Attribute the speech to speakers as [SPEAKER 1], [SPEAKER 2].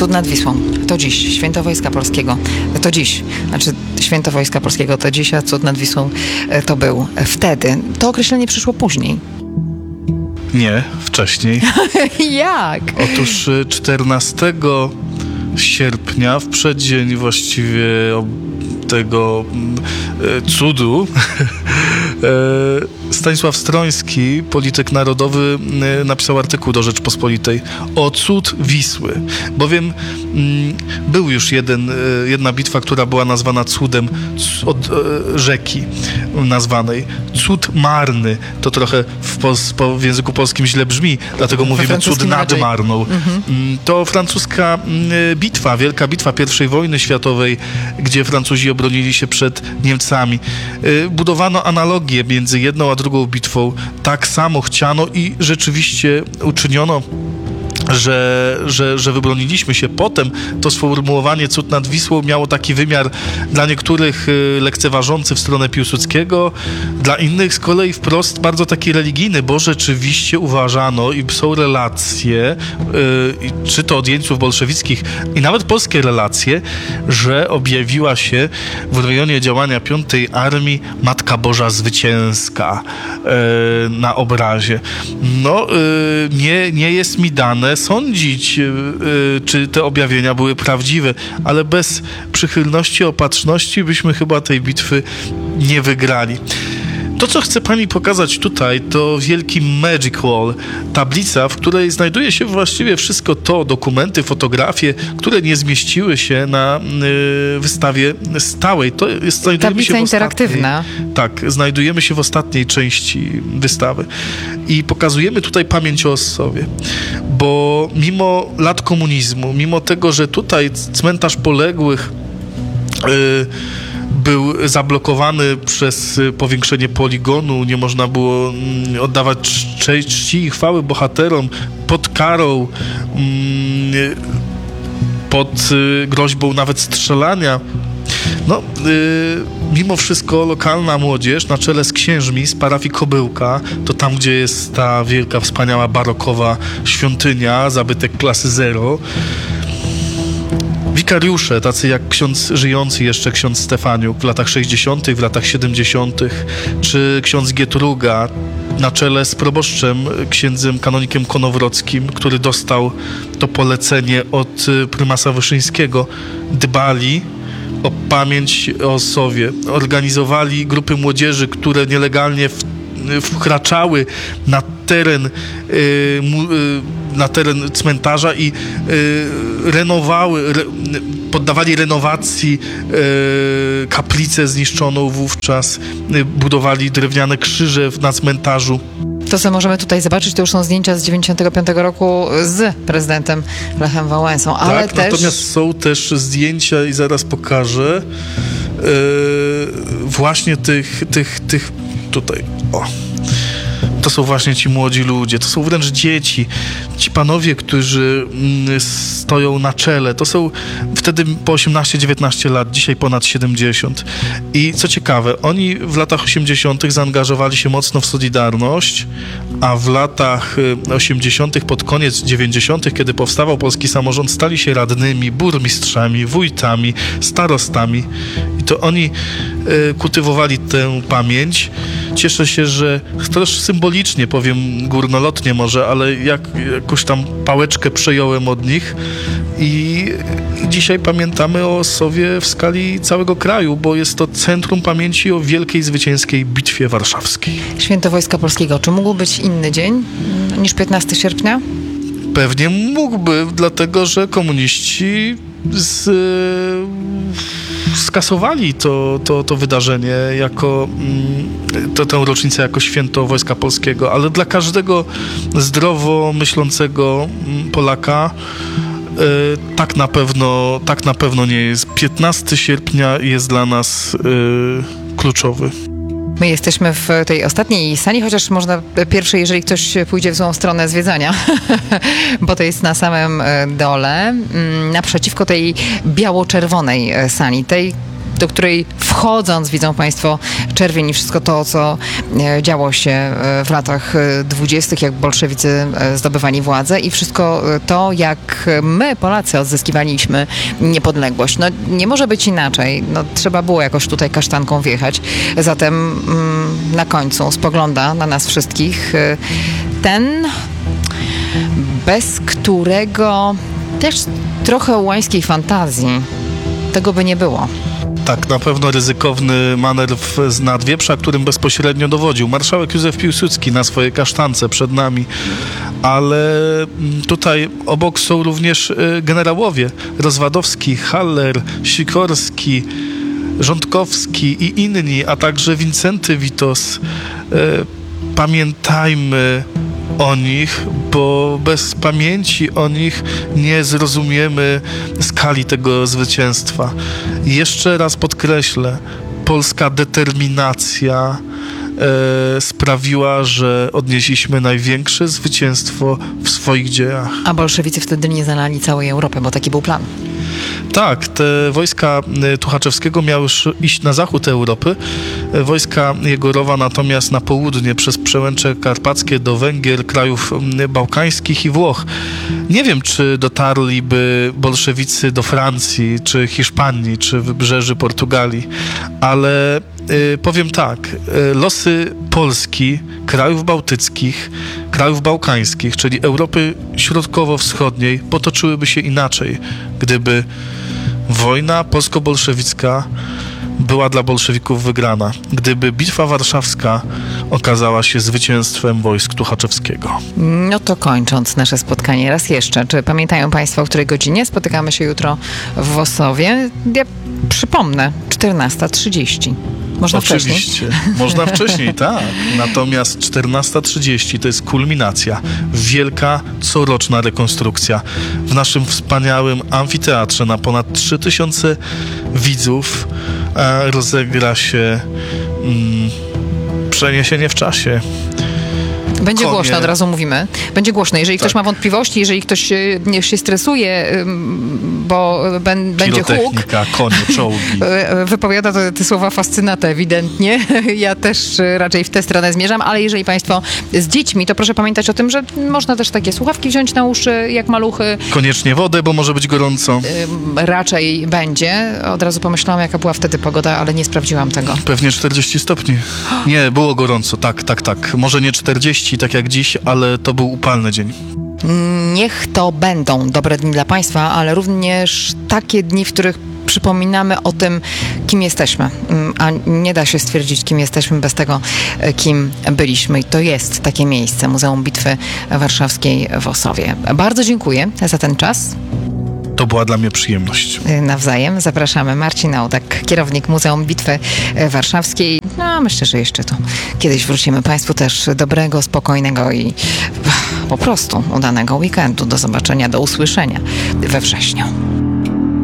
[SPEAKER 1] Cud nad Wisłą. To dziś. Święto Wojska Polskiego. To dziś. Znaczy, Święto Wojska Polskiego to dziś, a Cud nad Wisłą to był wtedy. To określenie przyszło później.
[SPEAKER 2] Nie, wcześniej.
[SPEAKER 1] Jak?
[SPEAKER 2] Otóż 14 sierpnia, w przeddzień właściwie tego cudu, Stanisław Stroński, polityk narodowy, napisał artykuł do Rzeczpospolitej o cud Wisły, bowiem był już jedna bitwa, która była nazwana cudem od rzeki nazwanej. Cud marny, to trochę w języku polskim źle brzmi, dlatego mówimy cud nad Marną. To francuska bitwa, wielka bitwa I wojny światowej, gdzie Francuzi obronili się przed Niemcami. Budowano analogię między jedną a drugą bitwą. Tak samo chciano i rzeczywiście uczyniono, że wybroniliśmy się. Potem to sformułowanie cud nad Wisłą miało taki wymiar dla niektórych lekceważący w stronę Piłsudskiego, dla innych z kolei wprost bardzo taki religijny, bo rzeczywiście uważano i są relacje, czy to od jeńców bolszewickich i nawet polskie relacje, że objawiła się w rejonie działania 5. Armii Matka Boża Zwycięska na obrazie. No, nie jest mi dane sądzić, czy te objawienia były prawdziwe, ale bez przychylności, opatrzności byśmy chyba tej bitwy nie wygrali. To, co chcę pani pokazać tutaj, to wielki Magic Wall, tablica, w której znajduje się właściwie wszystko to, dokumenty, fotografie, które nie zmieściły się na wystawie stałej.
[SPEAKER 1] Tablica interaktywna.
[SPEAKER 2] Tak, znajdujemy się w ostatniej części wystawy i pokazujemy tutaj pamięć o Ossowie, bo mimo lat komunizmu, mimo tego, że tutaj cmentarz poległych był zablokowany przez powiększenie poligonu, nie można było oddawać czci i chwały bohaterom pod karą, pod groźbą nawet strzelania. No, mimo wszystko lokalna młodzież na czele z księżmi z parafii Kobyłka, to tam, gdzie jest ta wielka, wspaniała, barokowa świątynia, zabytek klasy 0, wikariusze, tacy jak żyjący jeszcze ksiądz Stefaniuk w latach 60., w latach 70., czy ksiądz Gietruga na czele z proboszczem, księdzem kanonikiem Konowrockim, który dostał to polecenie od prymasa Wyszyńskiego, dbali o pamięć o Ossowie. Organizowali grupy młodzieży, które nielegalnie wkraczały na teren cmentarza i poddawali renowacji kaplicę zniszczoną wówczas, budowali drewniane krzyże na cmentarzu.
[SPEAKER 1] To, co możemy tutaj zobaczyć, to już są zdjęcia z 95 roku z prezydentem Lechem Wałęsą, ale
[SPEAKER 2] tak,
[SPEAKER 1] też...
[SPEAKER 2] natomiast są też zdjęcia i zaraz pokażę właśnie tych tutaj, o. To są właśnie ci młodzi ludzie, to są wręcz dzieci. Ci panowie, którzy stoją na czele, to są wtedy po 18-19 lat, dzisiaj ponad 70. I co ciekawe, oni w latach 80. zaangażowali się mocno w Solidarność, a w latach 80., pod koniec 90., kiedy powstawał polski samorząd, stali się radnymi, burmistrzami, wójtami, starostami. I to oni kultywowali tę pamięć. Cieszę się, że też symbolicznie, powiem górnolotnie może, ale jakąś tam pałeczkę przejąłem od nich i dzisiaj pamiętamy o Ossowie w skali całego kraju, bo jest to centrum pamięci o wielkiej zwycięskiej bitwie warszawskiej.
[SPEAKER 1] Święto Wojska Polskiego. Czy mógł być inny dzień niż 15 sierpnia?
[SPEAKER 2] Pewnie mógłby, dlatego że komuniści skasowali to wydarzenie jako tę rocznicę jako święto Wojska Polskiego, ale dla każdego zdrowo myślącego Polaka tak na pewno nie jest. 15 sierpnia jest dla nas kluczowy.
[SPEAKER 1] My jesteśmy w tej ostatniej sali, chociaż można pierwszej, jeżeli ktoś pójdzie w złą stronę zwiedzania, bo to jest na samym dole, naprzeciwko tej biało-czerwonej sali, tej do której wchodząc widzą Państwo czerwień i wszystko to, co działo się w latach 20., jak bolszewicy zdobywali władzę i wszystko to, jak my, Polacy, odzyskiwaliśmy niepodległość. No nie może być inaczej. No, trzeba było jakoś tutaj kasztanką wjechać. Zatem na końcu spogląda na nas wszystkich ten, bez którego też trochę łańskiej fantazji tego by nie było.
[SPEAKER 2] Tak, na pewno ryzykowny manewr z Nadwieprza, którym bezpośrednio dowodził marszałek Józef Piłsudski na swojej kasztance przed nami, ale tutaj obok są również generałowie Rozwadowski, Haller, Sikorski, Rządkowski i inni, a także Wincenty Witos. Pamiętajmy o nich, bo bez pamięci o nich nie zrozumiemy skali tego zwycięstwa. Jeszcze raz podkreślę, polska determinacja sprawiła, że odnieśliśmy największe zwycięstwo w swoich dziejach.
[SPEAKER 1] A bolszewicy wtedy nie zalali całej Europy, bo taki był plan.
[SPEAKER 2] Tak, te wojska Tuchaczewskiego miały iść na zachód Europy, wojska Jegorowa natomiast na południe przez Przełęcze Karpackie do Węgier, krajów bałkańskich i Włoch. Nie wiem, czy dotarliby bolszewicy do Francji, czy Hiszpanii, czy wybrzeży Portugalii, ale powiem tak, losy Polski, krajów bałtyckich, krajów bałkańskich, czyli Europy Środkowo-Wschodniej potoczyłyby się inaczej, gdyby wojna polsko-bolszewicka była dla bolszewików wygrana, gdyby Bitwa Warszawska okazała się zwycięstwem wojsk Tuchaczewskiego.
[SPEAKER 1] No to kończąc nasze spotkanie raz jeszcze, czy pamiętają Państwo, o której godzinie spotykamy się jutro w Wosowie? Ja przypomnę, 14:30. Można
[SPEAKER 2] Oczywiście.
[SPEAKER 1] wcześniej?
[SPEAKER 2] Można wcześniej, tak. Natomiast 14:30 to jest kulminacja. Wielka, coroczna rekonstrukcja. W naszym wspaniałym amfiteatrze na ponad 3000 widzów rozegra się przeniesienie w czasie.
[SPEAKER 1] Będzie
[SPEAKER 2] Konie.
[SPEAKER 1] głośno, od razu mówimy. Będzie głośno. Jeżeli ktoś ma wątpliwości, jeżeli ktoś się stresuje, bo będzie huk,
[SPEAKER 2] Pirotechnika, konie, czołgi.
[SPEAKER 1] wypowiada te słowa fascynata ewidentnie. Ja też raczej w tę stronę zmierzam, ale jeżeli Państwo z dziećmi, to proszę pamiętać o tym, że można też takie słuchawki wziąć na uszy, jak maluchy.
[SPEAKER 2] Koniecznie wodę, bo może być gorąco.
[SPEAKER 1] Raczej będzie. Od razu pomyślałam, jaka była wtedy pogoda, ale nie sprawdziłam tego.
[SPEAKER 2] Pewnie 40 stopni. Nie, było gorąco, tak. Może nie 40, tak jak dziś, ale to był upalny dzień.
[SPEAKER 1] Niech to będą dobre dni dla Państwa, ale również takie dni, w których przypominamy o tym, kim jesteśmy. A nie da się stwierdzić, kim jesteśmy bez tego, kim byliśmy. I to jest takie miejsce, Muzeum Bitwy Warszawskiej w Osowie. Bardzo dziękuję za ten czas.
[SPEAKER 2] To była dla mnie przyjemność.
[SPEAKER 1] Nawzajem zapraszamy. Marcin Audak, kierownik Muzeum Bitwy Warszawskiej. No, myślę, że jeszcze tu kiedyś wrócimy. Państwu też dobrego, spokojnego i po prostu udanego weekendu. Do zobaczenia, do usłyszenia we wrześniu.